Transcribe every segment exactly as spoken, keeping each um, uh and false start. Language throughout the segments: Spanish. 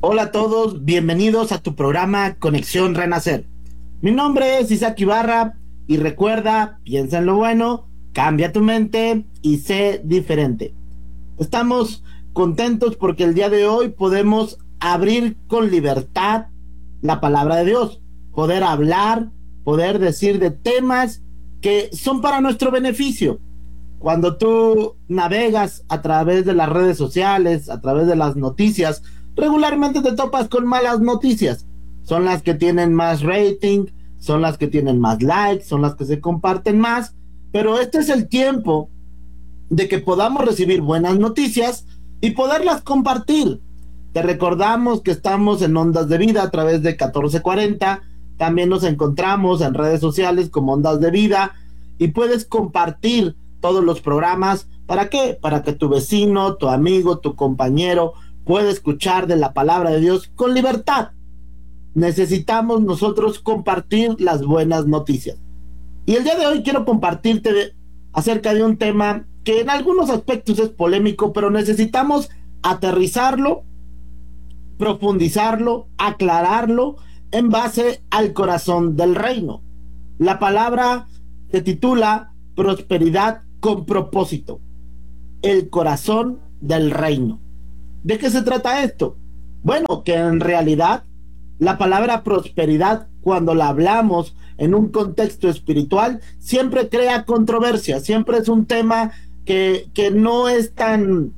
Hola a todos, bienvenidos a tu programa Conexión Renacer. Mi nombre es Isaac Ibarra y recuerda, piensa en lo bueno, cambia tu mente y sé diferente. Estamos contentos porque el día de hoy podemos abrir con libertad la palabra de Dios, poder hablar, poder decir de temas que son para nuestro beneficio. Cuando tú navegas a través de las redes sociales, a través de las noticias, regularmente te topas con malas noticias. Son las que tienen más rating, son las que tienen más likes, son las que se comparten más, pero este es el tiempo de que podamos recibir buenas noticias y poderlas compartir. Te recordamos que estamos en Ondas de Vida a través de catorce cuarenta, también nos encontramos en redes sociales como Ondas de Vida y puedes compartir todos los programas. ¿Para qué? Para que tu vecino, tu amigo, tu compañero pueda escuchar de la palabra de Dios con libertad. Necesitamos nosotros compartir las buenas noticias. Y el día de hoy quiero compartirte de, acerca de un tema que en algunos aspectos es polémico, pero necesitamos aterrizarlo, profundizarlo, aclararlo en base al corazón del reino. La palabra se titula Prosperidad con propósito. El corazón del reino. ¿De qué se trata esto? Bueno, que en realidad la palabra prosperidad, cuando la hablamos en un contexto espiritual, siempre crea controversia, siempre es un tema que, que no es tan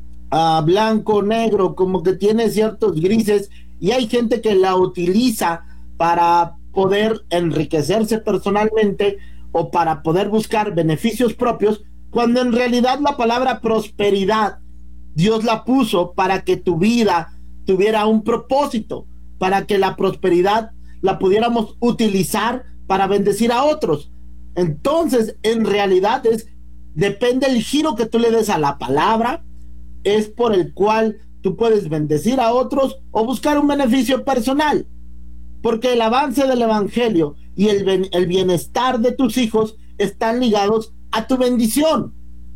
uh, blanco, negro, como que tiene ciertos grises, y hay gente que la utiliza para poder enriquecerse personalmente o para poder buscar beneficios propios, cuando en realidad la palabra prosperidad Dios la puso para que tu vida tuviera un propósito, para que la prosperidad la pudiéramos utilizar para bendecir a otros. Entonces, en realidad es, depende el giro que tú le des a la palabra, es por el cual tú puedes bendecir a otros o buscar un beneficio personal. Porque el avance del evangelio y el, el bienestar de tus hijos están ligados a tu bendición.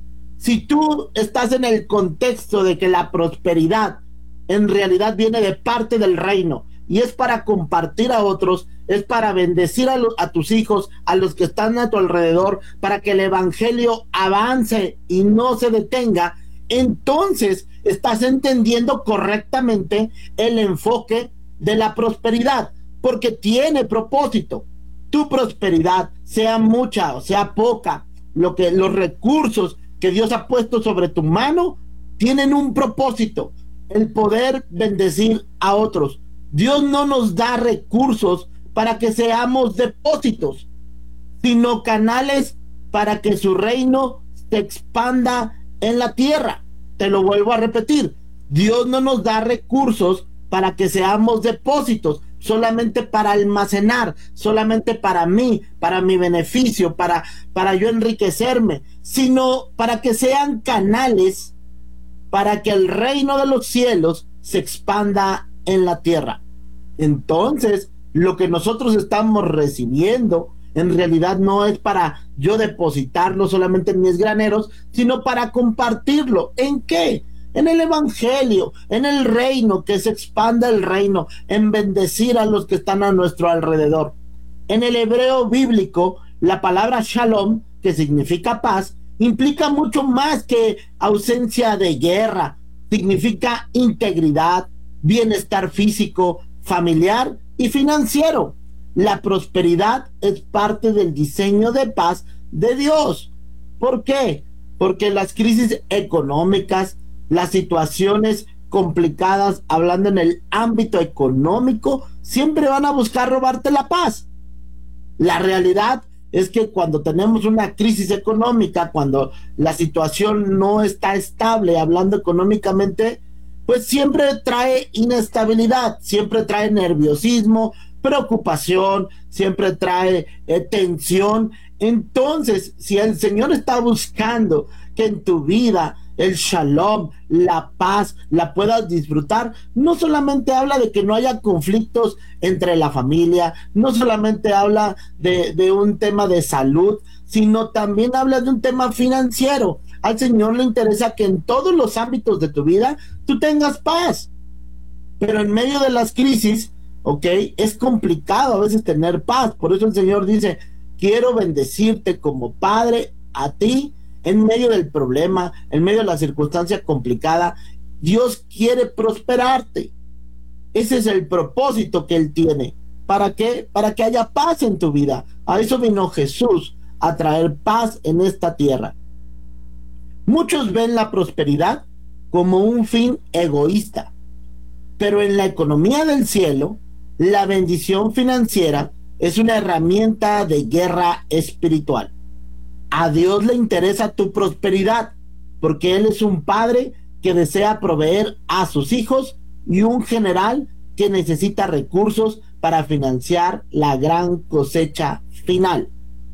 Si tú estás en el contexto de que la prosperidad en realidad viene de parte del reino y es para compartir a otros, es para bendecir a, lo, a tus hijos, a los que están a tu alrededor, para que el evangelio avance y no se detenga, entonces estás entendiendo correctamente el enfoque de la prosperidad, porque tiene propósito. Tu prosperidad, sea mucha o sea poca, lo que los recursos que Dios ha puesto sobre tu mano tienen un propósito, el poder bendecir a otros. Dios no nos da recursos para que seamos depósitos, sino canales para que su reino se expanda en la tierra. Te lo vuelvo a repetir, Dios no nos da recursos para que seamos depósitos, solamente para almacenar, solamente para mí, para mi beneficio, para, para yo enriquecerme, sino para que sean canales para que el reino de los cielos se expanda en la tierra. Entonces, lo que nosotros estamos recibiendo en realidad no es para yo depositarlo solamente en mis graneros, sino para compartirlo. ¿En qué? En el evangelio, en el reino, que se expanda el reino, en bendecir a los que están a nuestro alrededor. En el hebreo bíblico, la palabra shalom, que significa paz, implica mucho más que ausencia de guerra. Significa integridad, bienestar físico, familiar y financiero. La prosperidad es parte del diseño de paz de Dios. ¿Por qué? Porque las crisis económicas, las situaciones complicadas, hablando en el ámbito económico, siempre van a buscar robarte la paz. La realidad es que cuando tenemos una crisis económica, cuando la situación no está estable, hablando económicamente, pues siempre trae inestabilidad, siempre trae nerviosismo, preocupación, siempre trae eh, tensión. Entonces, si el Señor está buscando que en tu vida el shalom, la paz, la puedas disfrutar, no solamente habla de que no haya conflictos entre la familia, no solamente habla de, de un tema de salud, sino también habla de un tema financiero. Al Señor le interesa que en todos los ámbitos de tu vida tú tengas paz. Pero en medio de las crisis, ok, es complicado a veces tener paz. Por eso el Señor dice, quiero bendecirte como Padre a ti en medio del problema, en medio de la circunstancia complicada. Dios quiere prosperarte. Ese es el propósito que Él tiene. ¿Para qué? Para que haya paz en tu vida. A eso vino Jesús, a traer paz en esta tierra. Muchos ven la prosperidad como un fin egoísta, pero en la economía del cielo, la bendición financiera es una herramienta de guerra espiritual. A Dios le interesa tu prosperidad, porque Él es un padre que desea proveer a sus hijos y un general que necesita recursos para financiar la gran cosecha final.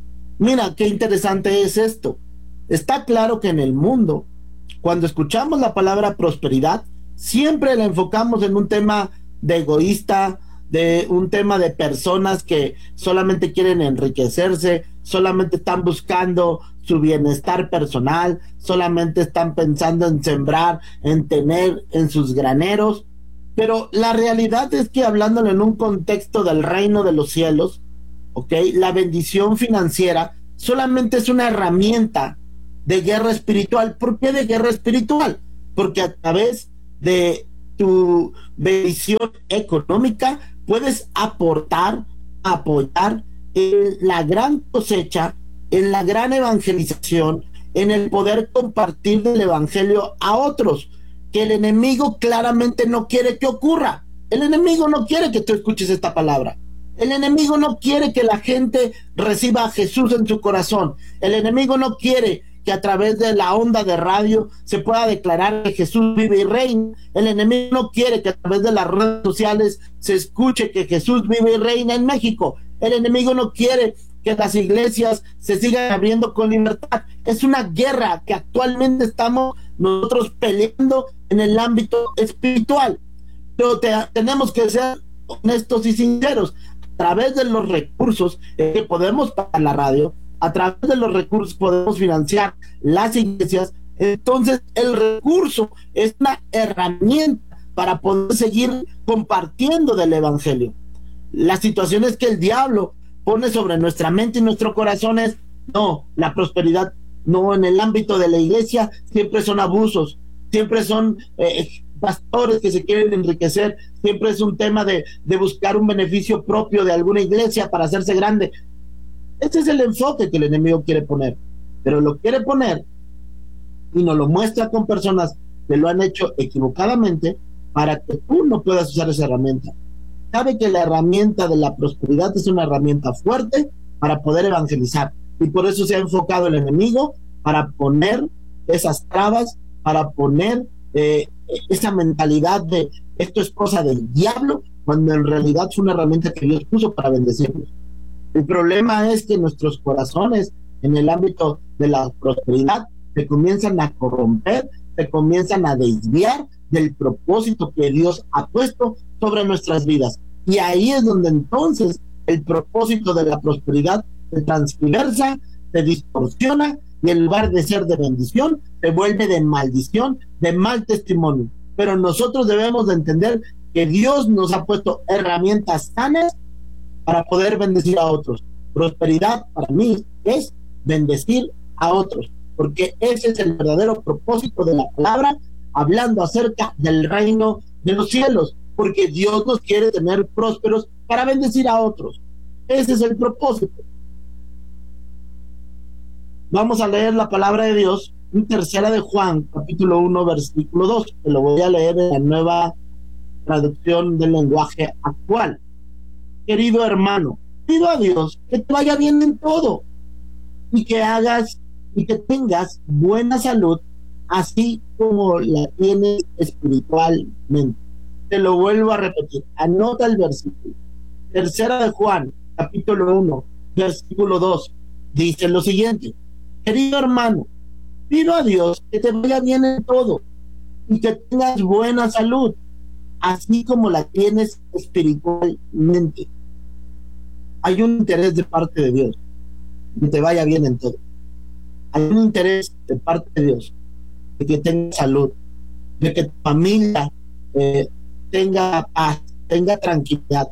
Mira qué interesante es esto. Está claro que en el mundo, cuando escuchamos la palabra prosperidad, siempre la enfocamos en un tema de egoísta, de un tema de personas que solamente quieren enriquecerse, solamente están buscando su bienestar personal, solamente están pensando en sembrar, en tener en sus graneros. Pero la realidad es que, hablándolo en un contexto del reino de los cielos, ¿ok?, la bendición financiera solamente es una herramienta de guerra espiritual. ¿Por qué de guerra espiritual? Porque a través de tu bendición económica puedes aportar, apoyar en la gran cosecha, en la gran evangelización, en el poder compartir del evangelio a otros, que el enemigo claramente no quiere que ocurra. El enemigo no quiere que tú escuches esta palabra. El enemigo no quiere que la gente reciba a Jesús en su corazón. El enemigo no quiere que a través de la onda de radio se pueda declarar que Jesús vive y reina. El enemigo no quiere que a través de las redes sociales se escuche que Jesús vive y reina en México. El enemigo no quiere que las iglesias se sigan abriendo con libertad. Es una guerra que actualmente estamos nosotros peleando en el ámbito espiritual. Pero te, tenemos que ser honestos y sinceros. A través de los recursos que podemos pagar la radio, a través de los recursos podemos financiar las iglesias. Entonces el recurso es una herramienta para poder seguir compartiendo del evangelio. Las situaciones que el diablo pone sobre nuestra mente y nuestro corazón es, no, la prosperidad no, en el ámbito de la iglesia siempre son abusos, siempre son eh, pastores que se quieren enriquecer, siempre es un tema de, de buscar un beneficio propio de alguna iglesia para hacerse grande. Ese es el enfoque que el enemigo quiere poner, pero lo quiere poner y nos lo muestra con personas que lo han hecho equivocadamente para que tú no puedas usar esa herramienta. Sabe que la herramienta de la prosperidad es una herramienta fuerte para poder evangelizar, y por eso se ha enfocado el enemigo para poner esas trabas, para poner eh, esa mentalidad de esto es cosa del diablo, cuando en realidad es una herramienta que Dios puso para bendecirnos. El problema es que nuestros corazones en el ámbito de la prosperidad se comienzan a corromper, se comienzan a desviar del propósito que Dios ha puesto sobre nuestras vidas. Y ahí es donde entonces el propósito de la prosperidad se transversa, se distorsiona, y en lugar de ser de bendición, se vuelve de maldición, de mal testimonio. Pero nosotros debemos de entender que Dios nos ha puesto herramientas sanas para poder bendecir a otros. Prosperidad para mí es bendecir a otros, porque ese es el verdadero propósito de la palabra, hablando acerca del reino de los cielos, porque Dios nos quiere tener prósperos para bendecir a otros. Ese es el propósito. Vamos a leer la palabra de Dios en Tercera de Juan, capítulo uno, versículo dos, que lo voy a leer en la nueva traducción del lenguaje actual. Querido hermano, pido a Dios que te vaya bien en todo y que hagas y que tengas buena salud, así como la tienes espiritualmente. Te lo vuelvo a repetir, anota el versículo. Tercera de Juan, capítulo uno, versículo dos, dice lo siguiente: querido hermano, pido a Dios que te vaya bien en todo y que tengas buena salud, así como la tienes espiritualmente. Hay un interés de parte de Dios que te vaya bien en todo. Hay un interés de parte de Dios de que tengas salud, de que tu familia eh, tenga paz, tenga tranquilidad.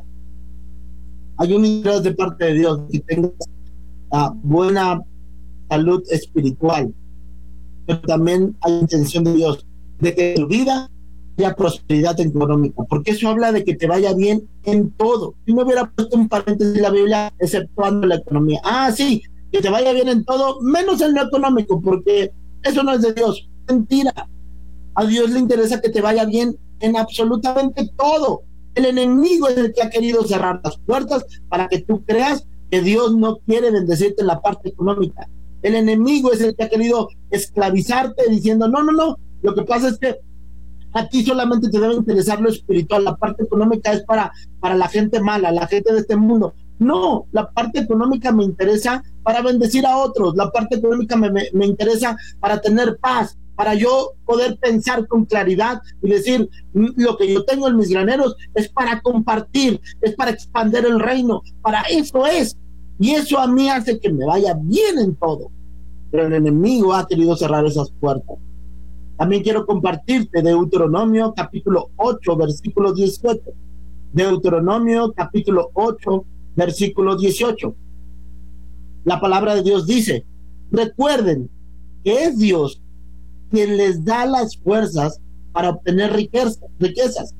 Hay un interés de parte de Dios que tengas uh, buena salud espiritual, pero también hay intención de Dios de que tu vida haya prosperidad económica, porque eso habla de que te vaya bien en todo. Si me hubiera puesto un paréntesis en la Biblia, exceptuando la economía, ah, sí, que te vaya bien en todo, menos en lo económico, porque eso no es de Dios. Mentira. A Dios le interesa que te vaya bien en absolutamente todo. El enemigo es el que ha querido cerrar las puertas para que tú creas que Dios no quiere bendecirte en la parte económica. El enemigo es el que ha querido esclavizarte diciendo, no, no, no, lo que pasa es que a ti solamente te debe interesar lo espiritual, la parte económica es para, para la gente mala, la gente de este mundo. No, la parte económica me interesa para bendecir a otros, la parte económica me, me, me interesa para tener paz, para yo poder pensar con claridad y decir, lo que yo tengo en mis graneros es para compartir, es para expandir el reino, para eso es, y eso a mí hace que me vaya bien en todo. Pero el enemigo ha querido cerrar esas puertas. También quiero compartirte Deuteronomio capítulo ocho, versículo dieciocho. Deuteronomio capítulo ocho, versículo dieciocho. La palabra de Dios dice, recuerden que es Dios quien les da las fuerzas para obtener riquezas, riquezas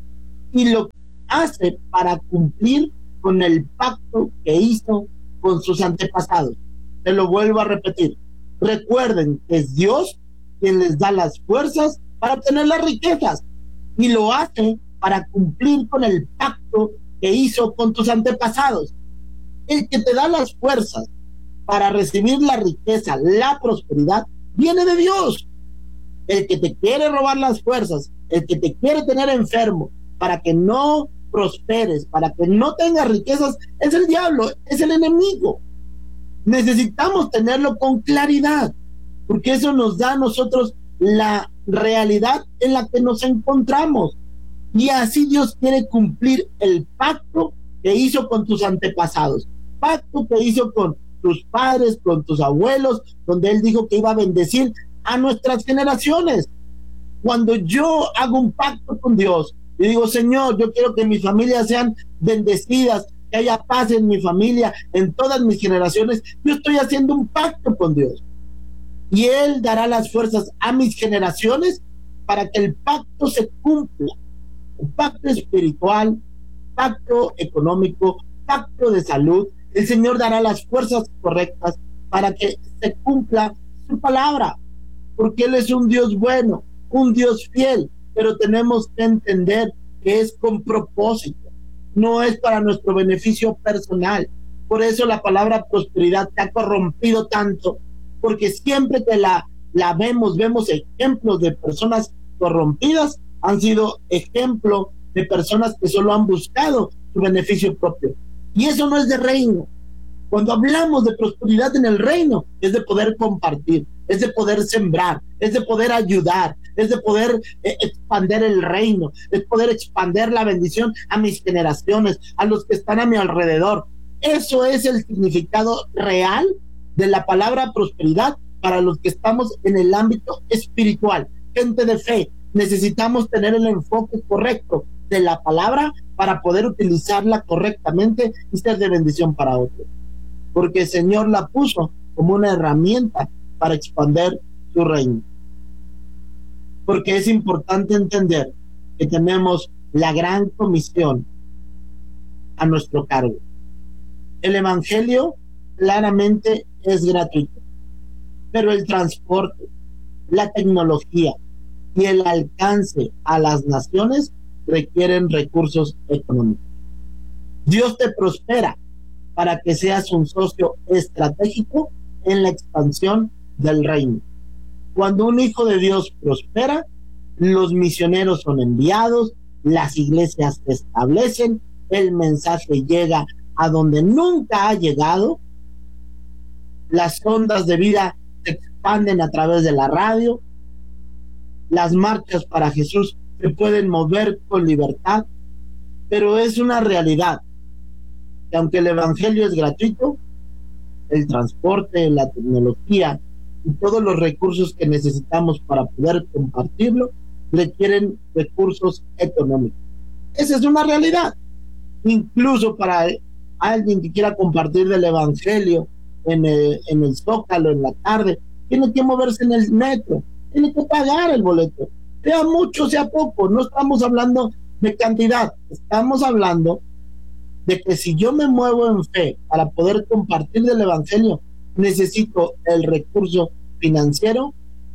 y lo hace para cumplir con el pacto que hizo con sus antepasados. Te lo vuelvo a repetir. Recuerden que es Dios quien les da las fuerzas para obtener las riquezas y lo hace para cumplir con el pacto que hizo con tus antepasados. El que te da las fuerzas para recibir la riqueza, la prosperidad, viene de Dios. El que te quiere robar las fuerzas, el que te quiere tener enfermo para que no prosperes, para que no tengas riquezas, es el diablo, es el enemigo. Necesitamos tenerlo con claridad, porque eso nos da a nosotros la realidad en la que nos encontramos. Y así Dios quiere cumplir el pacto que hizo con tus antepasados, pacto que hizo con tus padres, con tus abuelos, donde Él dijo que iba a bendecir a nuestras generaciones. Cuando yo hago un pacto con Dios y digo, Señor, yo quiero que mis familias sean bendecidas, que haya paz en mi familia, en todas mis generaciones, yo estoy haciendo un pacto con Dios. Y Él dará las fuerzas a mis generaciones para que el pacto se cumpla. Un pacto espiritual, pacto económico, pacto de salud. El Señor dará las fuerzas correctas para que se cumpla su palabra, porque Él es un Dios bueno, un Dios fiel, pero tenemos que entender que es con propósito, no es para nuestro beneficio personal. Por eso la palabra prosperidad se ha corrompido tanto, porque siempre que la, la vemos, vemos ejemplos de personas corrompidas, han sido ejemplo de personas que solo han buscado su beneficio propio. Y eso no es de reino. Cuando hablamos de prosperidad en el reino, es de poder compartir, es de poder sembrar, es de poder ayudar, es de poder eh, expandir el reino, es poder expandir la bendición a mis generaciones, a los que están a mi alrededor. Eso es el significado real de la palabra prosperidad para los que estamos en el ámbito espiritual. Gente de fe, necesitamos tener el enfoque correcto de la palabra para poder utilizarla correctamente y ser de bendición para otros. Porque el Señor la puso como una herramienta para expandir su reino. Porque es importante entender que tenemos la gran comisión a nuestro cargo. El evangelio claramente es gratuito, pero el transporte, la tecnología y el alcance a las naciones requieren recursos económicos. Dios te prospera para que seas un socio estratégico en la expansión del reino. Cuando un hijo de Dios prospera, los misioneros son enviados, las iglesias se establecen, el mensaje llega a donde nunca ha llegado, las ondas de vida se expanden a través de la radio, las marchas para Jesús se pueden mover con libertad, pero es una realidad que aunque el evangelio es gratuito, el transporte, la tecnología y todos los recursos que necesitamos para poder compartirlo requieren recursos económicos. Esa es una realidad. Incluso para alguien que quiera compartir del evangelio en el, en el Zócalo en la tarde, tiene que moverse en el metro, tiene que pagar el boleto, sea mucho, sea poco. No estamos hablando de cantidad, estamos hablando de que si yo me muevo en fe para poder compartir del evangelio, necesito el recurso financiero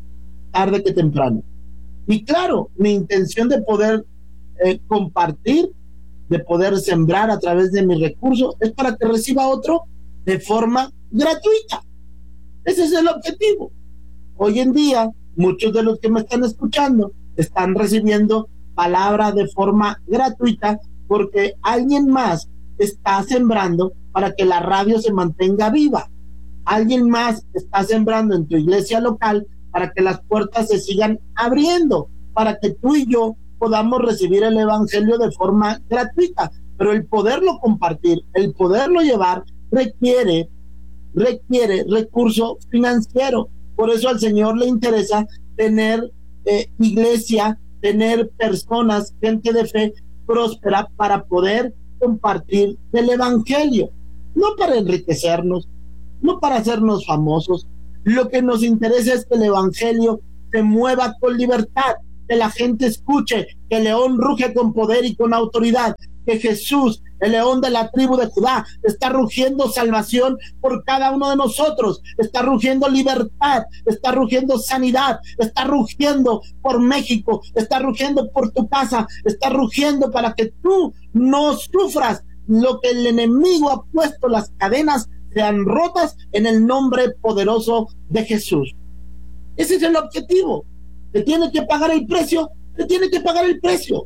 tarde que temprano. Y claro, mi intención de poder eh, compartir, de poder sembrar a través de mis recursos, es para que reciba otro de forma gratuita. Ese es el objetivo. Hoy en día, muchos de los que me están escuchando están recibiendo palabra de forma gratuita porque alguien más está sembrando para que la radio se mantenga viva. Alguien más está sembrando en tu iglesia local para que las puertas se sigan abriendo, para que tú y yo podamos recibir el evangelio de forma gratuita. Pero el poderlo compartir, el poderlo llevar, requiere, requiere recurso financiero. Por eso al Señor le interesa tener eh, iglesia, tener personas, gente de fe próspera para poder compartir el evangelio, no para enriquecernos, no para hacernos famosos. Lo que nos interesa es que el evangelio se mueva con libertad, que la gente escuche que el león ruge con poder y con autoridad, que Jesús, el león de la tribu de Judá, está rugiendo salvación por cada uno de nosotros, está rugiendo libertad, está rugiendo sanidad, está rugiendo por México, está rugiendo por tu casa, está rugiendo para que tú no sufras lo que el enemigo ha puesto. Las cadenas sean rotas en el nombre poderoso de Jesús. Ese es el objetivo. Te tiene que pagar el precio, te tiene que pagar el precio.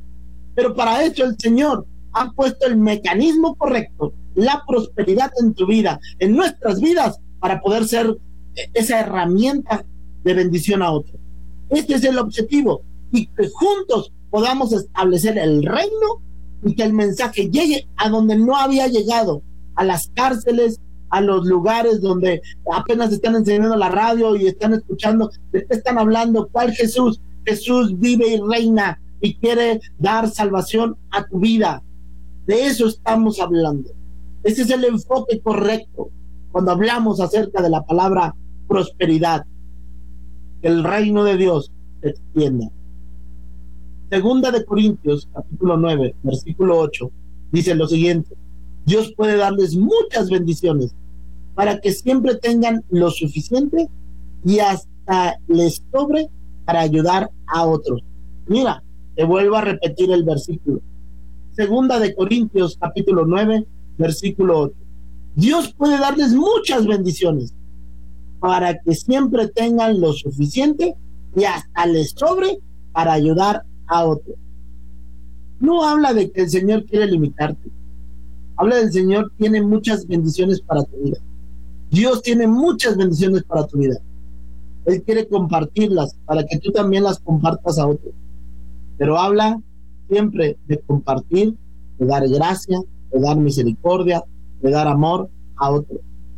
Pero para eso el Señor ha puesto el mecanismo correcto, la prosperidad en tu vida, en nuestras vidas, para poder ser esa herramienta de bendición a otros. Este es el objetivo, y que juntos podamos establecer el reino y que el mensaje llegue a donde no había llegado, a las cárceles, a los lugares donde apenas están enseñando la radio y están escuchando de qué están hablando, cuál Jesús. Jesús vive y reina y quiere dar salvación a tu vida. De eso estamos hablando. Ese es el enfoque correcto cuando hablamos acerca de la palabra prosperidad. Que el reino de Dios se extienda. Segunda de Corintios, capítulo nueve, versículo ocho, dice lo siguiente: Dios puede darles muchas bendiciones para que siempre tengan lo suficiente y hasta les sobre para ayudar a otros. Mira, te vuelvo a repetir el versículo. Segunda de Corintios, capítulo nueve, versículo ocho. Dios puede darles muchas bendiciones para que siempre tengan lo suficiente y hasta les sobre para ayudar a otros. No habla de que el Señor quiere limitarte. Habla del Señor tiene muchas bendiciones para tu vida. Dios tiene muchas bendiciones para tu vida. Él quiere compartirlas para que tú también las compartas a otros. Pero habla siempre de compartir, de dar gracia, de dar misericordia, de dar amor a otros.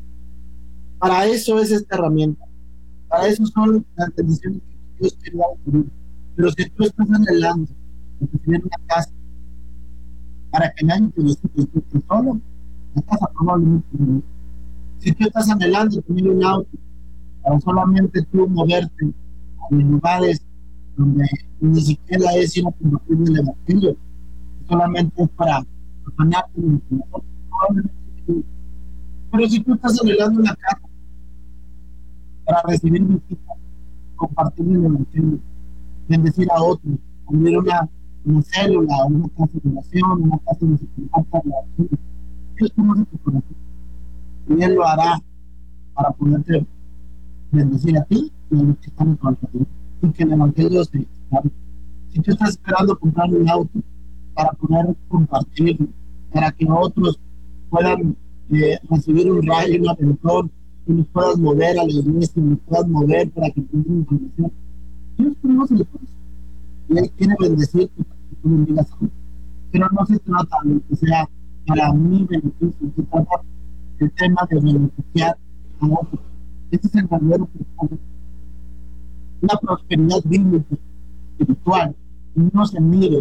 Para eso es esta herramienta. Para eso son las bendiciones que Dios quiere dar a tu vida. Pero si tú estás anhelando de tener una casa para que nadie te visite, tú solo, la casa probablemente no. Si tú estás anhelando tener un auto para solamente tú moverte a lugares donde ni siquiera es ir a compartir el evangelio, solamente es para afanarte de lo mejor, pero si tú estás anhelando una casa para recibir visitas, compartir el evangelio, bendecir a otros, abrir una, una célula, una casa de oración, una casa de secretaria de oración, Dios conoce tu corazón y Él lo hará para poderte bendecir a ti y a los que están en tu alrededor, y que el evangelio se extienda. Si tú estás esperando comprar un auto para poder compartirlo, para que otros puedan eh, recibir un rayo, un aventón, y nos puedas mover a la iglesia, y nos puedas mover para que tengamos bendición, Dios conoce el corazón y Él quiere bendecirte para que tú bendigas a otros. Pero no se trata de que sea para mi beneficio, se trata del tema de beneficiar a otros. Ese es el verdadero propósito. Una prosperidad bíblica, espiritual, no se mide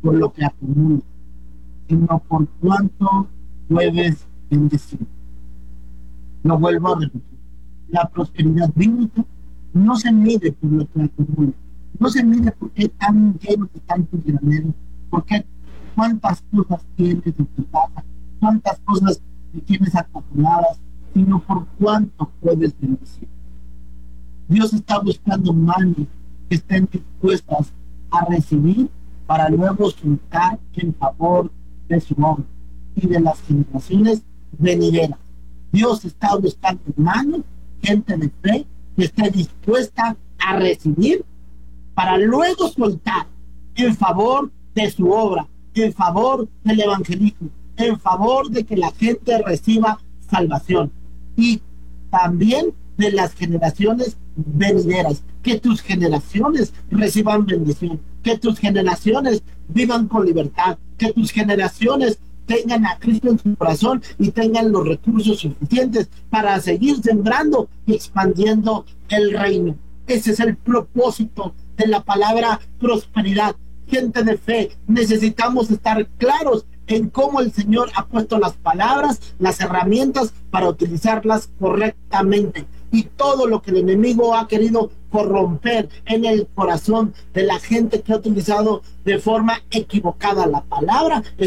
por lo que acumulas, sino por cuánto puedes bendecir. Lo vuelvo a repetir. La prosperidad bíblica no se mide por lo que acumulas, no se mide por qué tan llenos están tus graneros, por qué cuántas cosas tienes en tu casa, cuántas cosas tienes acumuladas, sino por cuánto puedes bendecir. Dios está buscando manos que estén dispuestas a recibir para luego soltar en favor de su obra y de las generaciones venideras. Dios está buscando manos, gente de fe, que esté dispuesta a recibir para luego soltar en favor de su obra, en favor del evangelismo, en favor de que la gente reciba salvación y también de las generaciones venideras, que tus generaciones reciban bendición, que tus generaciones vivan con libertad, que tus generaciones tengan a Cristo en su corazón y tengan los recursos suficientes para seguir sembrando y expandiendo el reino. Ese es el propósito de la palabra prosperidad. Gente de fe, necesitamos estar claros en cómo el Señor ha puesto las palabras, las herramientas para utilizarlas correctamente. Y todo lo que el enemigo ha querido corromper en el corazón de la gente que ha utilizado de forma equivocada la palabra,